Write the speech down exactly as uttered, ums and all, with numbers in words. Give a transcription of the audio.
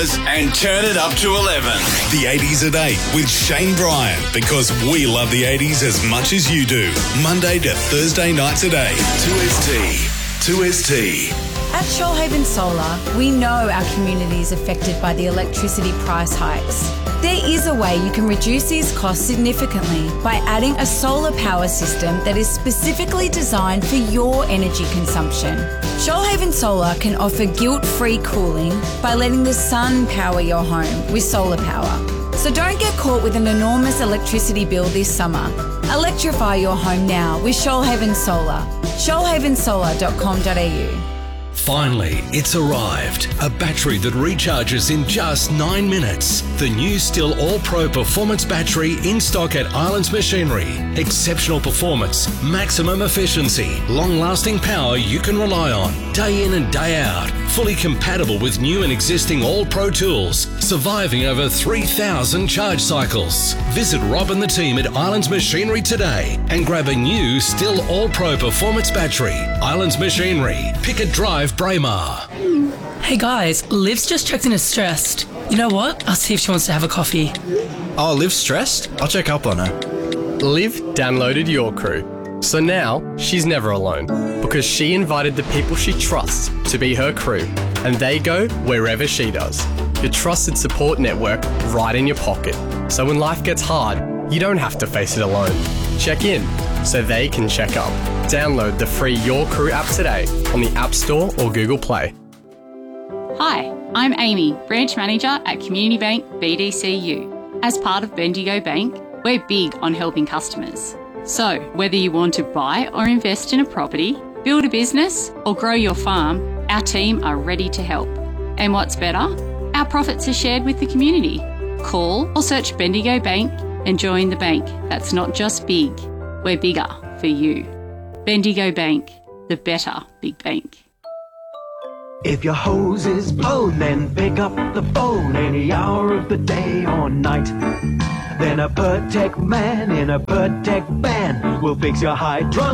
And turn it up to eleven. The eighties at eight with Shane Bryan, because we love the eighties as much as you do. Monday to Thursday nights at eight. two S T. two S T. At Shoalhaven Solar, we know our community is affected by the electricity price hikes. There is a way you can reduce these costs significantly by adding a solar power system that is specifically designed for your energy consumption. Shoalhaven Solar can offer guilt-free cooling by letting the sun power your home with solar power. So don't get caught with an enormous electricity bill this summer. Electrify your home now with Shoalhaven Solar. shoalhaven solar dot com dot a u. Finally, it's arrived. A battery that recharges in just nine minutes. The new Stihl All-Pro Performance Battery in stock at Islands Machinery. Exceptional performance, maximum efficiency, long-lasting power you can rely on, day in and day out. Fully compatible with new and existing All-Pro tools. Surviving over three thousand charge cycles. Visit Rob and the team at Islands Machinery today and grab a new Stihl All-Pro Performance Battery. Islands Machinery. Pickett Drive, Braemar. Hey guys, Liv's just checked in as stressed. You know what? I'll see if she wants to have a coffee. Oh, Liv's stressed? I'll check up on her. Liv downloaded Your Crew. So now she's never alone because she invited the people she trusts to be her crew, and they go wherever she does. Your trusted support network right in your pocket. So when life gets hard, you don't have to face it alone. Check in so they can check up. Download the free Your Crew app today on the App Store or Google Play. Hi, I'm Amy, Branch Manager at Community Bank B D C U. As part of Bendigo Bank, we're big on helping customers. So, whether you want to buy or invest in a property, build a business or grow your farm, our team are ready to help. And what's better? Our profits are shared with the community. Call or search Bendigo Bank and join the bank that's not just big, we're bigger for you. Bendigo Bank, the better big bank. If your hose is blown, then pick up the phone any hour of the day or night. Then a Pertec man in a Pertec van will fix your hydraulic